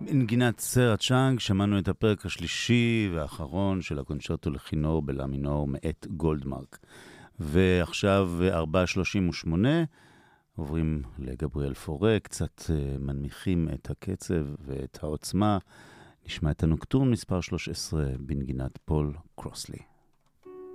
בנגינת סרט צ'אנג שמענו את הפרק השלישי והאחרון של הקונצ'רטו לכינור בלה מינור מאת גולדמרק. ועכשיו 4:38 עוברים לגבריאל פורה, קצת מנמיכים את הקצב ואת העוצמה. נשמע את הנוקטורן מספר 13 בנגינת פול קרוסלי.